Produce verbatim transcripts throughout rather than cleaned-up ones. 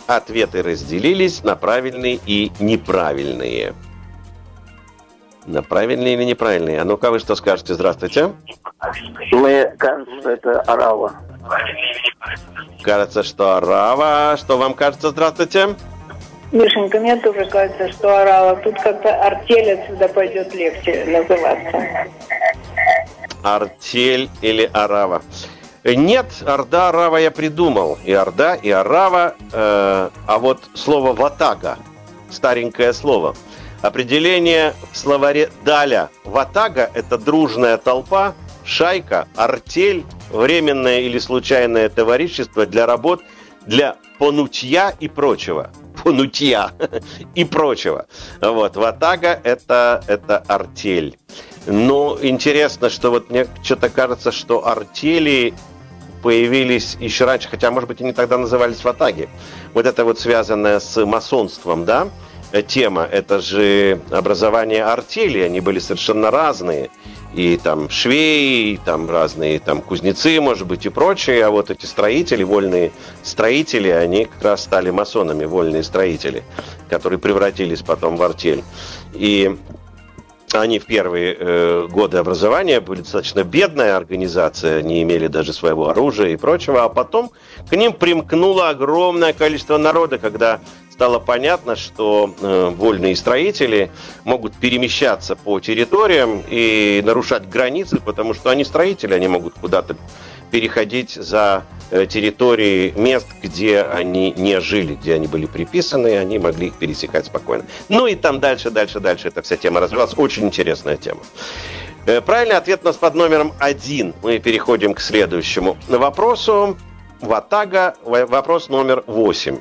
ответы разделились на правильные и неправильные. На правильные или неправильные? А ну-ка, вы что скажете? Здравствуйте. Мне кажется, это арава. Кажется, что арава. Что вам кажется? Здравствуйте. Мишенька, мне тоже кажется, что арава. Тут как-то артель отсюда пойдет легче называться. Артель или арава? Нет, орда, арава я придумал. И орда, и арава. Э, а вот слово ватага, старенькое слово. Определение в словаре Даля. Ватага – это дружная толпа, шайка, артель, временное или случайное товарищество для работ, для понутья и прочего. Понутья и прочего. Вот, ватага – это, это артель. Но интересно, что вот мне что-то кажется, что артели появились еще раньше, хотя, может быть, они тогда назывались ватаги. Вот это вот связанное с масонством, да? Тема, это же образование артели, они были совершенно разные. И там швеи, и там разные там кузнецы, может быть, и прочие. А вот эти строители, вольные строители, они как раз стали масонами, вольные строители, которые превратились потом в артель. И они в первые э, годы образования были достаточно бедная организация, не имели даже своего оружия и прочего. А потом к ним примкнуло огромное количество народа, когда стало понятно, что э, вольные строители могут перемещаться по территориям и нарушать границы, потому что они строители, они могут куда-то переходить за э, территории мест, где они не жили, где они были приписаны, и они могли их пересекать спокойно. Ну и там дальше, дальше, дальше эта вся тема развивалась. Очень интересная тема. Э, правильный ответ у нас под номером один. Мы переходим к следующему вопросу. Ватага, вопрос номер восемь.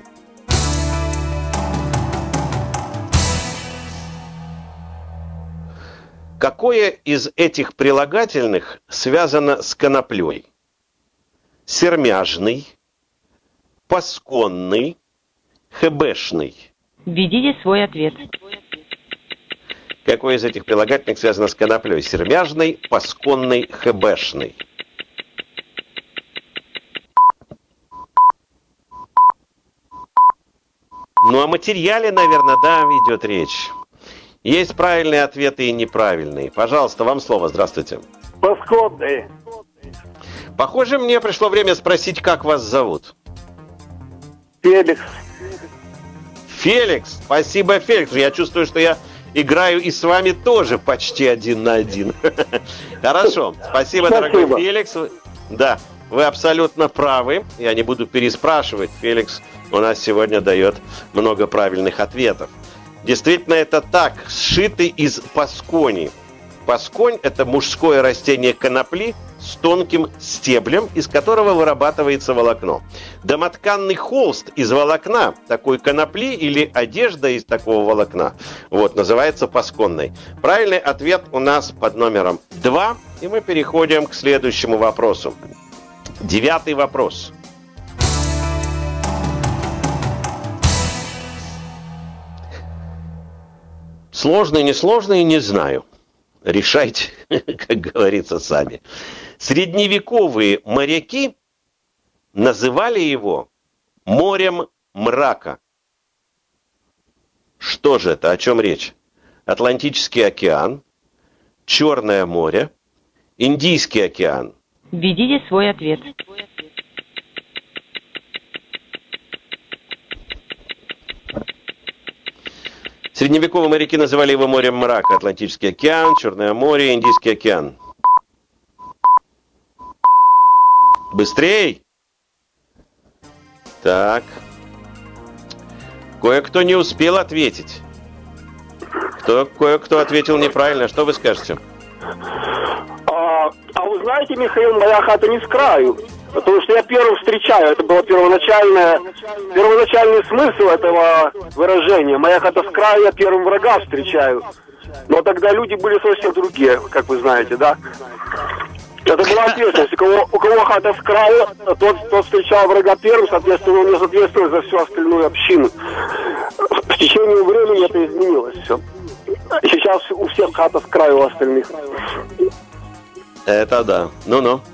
Какое из этих прилагательных связано с коноплей? Сермяжный, пасконный, хэбэшный. Введите свой ответ. Какое из этих прилагательных связано с коноплей? Сермяжный, пасконный, хэбэшный. Ну, о материале, наверное, да, идет речь. Есть правильные ответы и неправильные. Пожалуйста, вам слово. Здравствуйте. Пасконный. Похоже, мне пришло время спросить, как вас зовут. Феликс. Феликс. Спасибо, Феликс. Я чувствую, что я играю и с вами тоже почти один на один. Хорошо. Спасибо, дорогой Феликс. Да, вы абсолютно правы. Я не буду переспрашивать. Феликс у нас сегодня дает много правильных ответов. Действительно, это так. Сшиты из паскони. Пасконь – это мужское растение конопли с тонким стеблем, из которого вырабатывается волокно. Домотканный холст из волокна, такой конопли или одежда из такого волокна, вот, называется пасконной. Правильный ответ у нас под номером два. И мы переходим к следующему вопросу. Девятый вопрос. Сложный, несложный, не знаю. Решайте, как говорится, сами. Средневековые моряки называли его морем мрака. Что же это? О чем речь? Атлантический океан, Черное море, Индийский океан. Введите свой ответ. Средневековые моряки называли его морем мрака. Атлантический океан, Черное море, Индийский океан. Быстрей! Так. Кое-кто не успел ответить. Кто, кое-кто ответил неправильно. Что вы скажете? А, а вы знаете, Михаил, моя хата не с краю. Потому что я первым встречаю. Это был первоначальный, первоначальный смысл этого выражения. Моя хата с краю, я первым врага встречаю. Но тогда люди были совсем другие, как вы знаете, да? Это была ответственность. У кого, у кого хата с краю, тот, тот встречал врага первым, соответственно, он не соответствует за всю остальную общину. В течение времени это изменилось все. Сейчас у всех хата с краю, у остальных. Это да. Ну-ну.